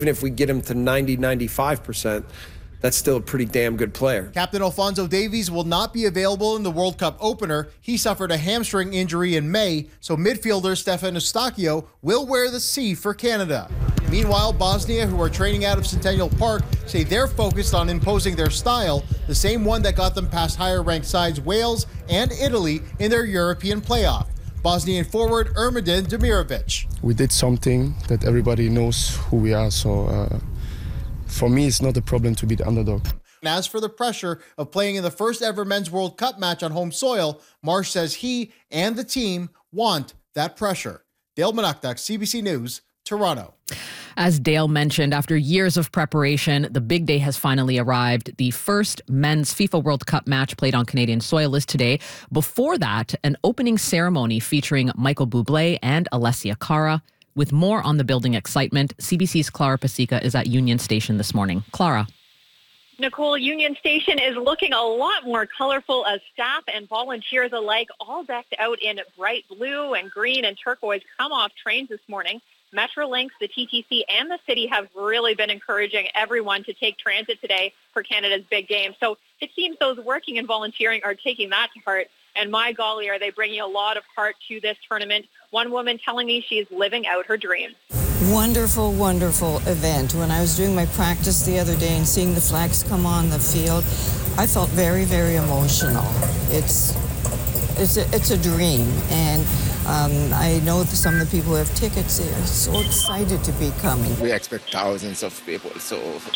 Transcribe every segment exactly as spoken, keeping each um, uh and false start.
Even if we get him to ninety, ninety-five percent, that's still a pretty damn good player. Captain Alphonso Davies will not be available in the World Cup opener. He suffered a hamstring injury in May, so midfielder Stefan Eustáquio will wear the C for Canada. Meanwhile, Bosnia, who are training out of Centennial Park, say they're focused on imposing their style, the same one that got them past higher-ranked sides Wales and Italy in their European playoff. Bosnian forward Ermedin Demirovic. We did something that everybody knows who we are, so uh, for me it's not a problem to be the underdog. And as for the pressure of playing in the first ever Men's World Cup match on home soil, Marsh says he and the team want that pressure. Dale Manukduk, C B C News, Toronto. As Dale mentioned, after years of preparation, the big day has finally arrived. The first men's FIFA World Cup match played on Canadian soil is today. Before that, an opening ceremony featuring Michael Bublé and Alessia Cara. With more on the building excitement, C B C's Clara Pasica is at Union Station this morning. Clara. Nicole, Union Station is looking a lot more colorful as staff and volunteers alike, all decked out in bright blue and green and turquoise, come off trains this morning. Metrolinx, the T T C, and the city have really been encouraging everyone to take transit today for Canada's big game. So it seems those working and volunteering are taking that to heart. And my golly, are they bringing a lot of heart to this tournament. One woman telling me she's living out her dream. Wonderful, wonderful event. When I was doing my practice the other day and seeing the flags come on the field, I felt very, very emotional. It's it's a, it's a dream, and um, I know that some of the people who have tickets, they are so excited to be coming. We expect thousands of people, so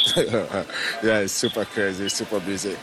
yeah, it's super crazy, super busy.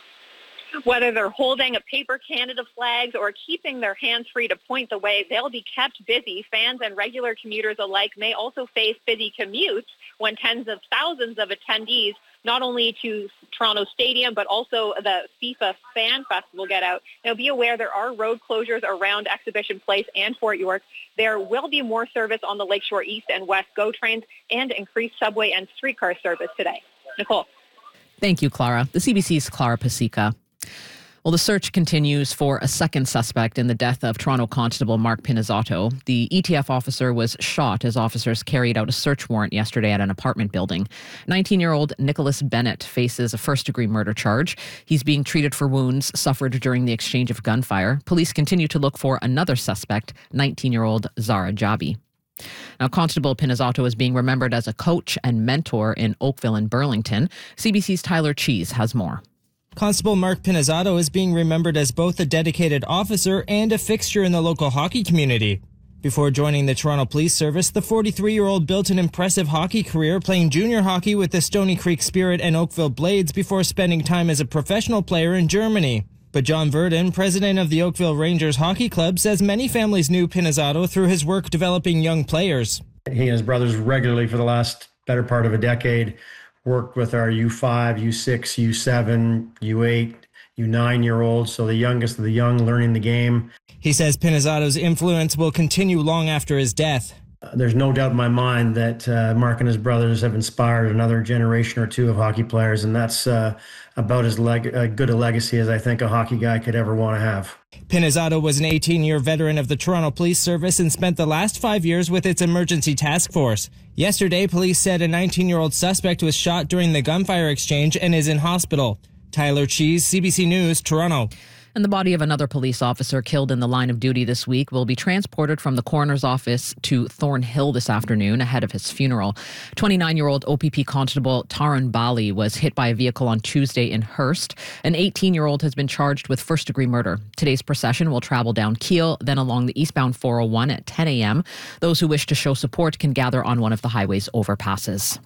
Whether they're holding a paper Canada flags or keeping their hands free to point the way, they'll be kept busy. Fans and regular commuters alike may also face busy commutes when tens of thousands of attendees, not only to Toronto Stadium, but also the FIFA Fan Festival get out. Now, be aware there are road closures around Exhibition Place and Fort York. There will be more service on the Lakeshore East and West GO trains and increased subway and streetcar service today. Nicole. Thank you, Clara. The C B C's Clara Pasica. Well, the search continues for a second suspect in the death of Toronto Constable Mark Pinizzotto. The E T F officer was shot as officers carried out a search warrant yesterday at an apartment building. nineteen-year-old Nicholas Bennett faces a first-degree murder charge. He's being treated for wounds suffered during the exchange of gunfire. Police continue to look for another suspect, nineteen-year-old Zara Jabi. Now, Constable Pinizzotto is being remembered as a coach and mentor in Oakville and Burlington. C B C's Tyler Cheese has more. Constable Mark Pinizzotto is being remembered as both a dedicated officer and a fixture in the local hockey community. Before joining the Toronto Police Service, the forty-three-year-old built an impressive hockey career playing junior hockey with the Stony Creek Spirit and Oakville Blades before spending time as a professional player in Germany. But John Verdon, president of the Oakville Rangers Hockey Club, says many families knew Pinizzotto through his work developing young players. He and his brothers regularly for the last better part of a decade worked with our U five, U six, U seven, U eight, U nine-year-olds, so the youngest of the young learning the game. He says Pinizzotto's influence will continue long after his death. Uh, there's no doubt in my mind that uh, Mark and his brothers have inspired another generation or two of hockey players, and that's uh, about as leg- uh, good a legacy as I think a hockey guy could ever want to have. Pinizzotto was an eighteen-year veteran of the Toronto Police Service and spent the last five years with its emergency task force. Yesterday, police said a nineteen-year-old suspect was shot during the gunfire exchange and is in hospital. Tyler Cheese, C B C News, Toronto. And the body of another police officer killed in the line of duty this week will be transported from the coroner's office to Thornhill this afternoon ahead of his funeral. twenty-nine-year-old O P P Constable Tarun Bali was hit by a vehicle on Tuesday in Hearst. An eighteen-year-old has been charged with first-degree murder. Today's procession will travel down Keele, then along the eastbound four oh one at ten a.m. Those who wish to show support can gather on one of the highway's overpasses.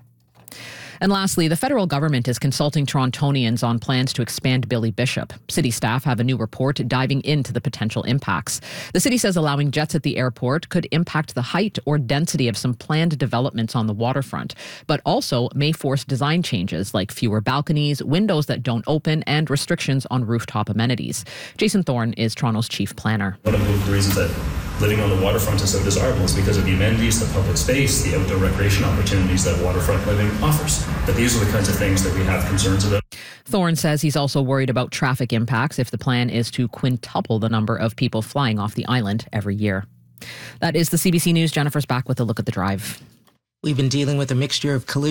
And lastly, the federal government is consulting Torontonians on plans to expand Billy Bishop. City staff have a new report diving into the potential impacts. The city says allowing jets at the airport could impact the height or density of some planned developments on the waterfront, but also may force design changes like fewer balconies, windows that don't open, and restrictions on rooftop amenities. Jason Thorne is Toronto's chief planner. One of the reasons that living on the waterfront is so desirable is because of the amenities, the public space, the outdoor recreation opportunities that waterfront living offers. But these are the kinds of things that we have concerns about. Thorne says he's also worried about traffic impacts if the plan is to quintuple the number of people flying off the island every year. That is the C B C News. Jennifer's back with a look at the drive. We've been dealing with a mixture of collision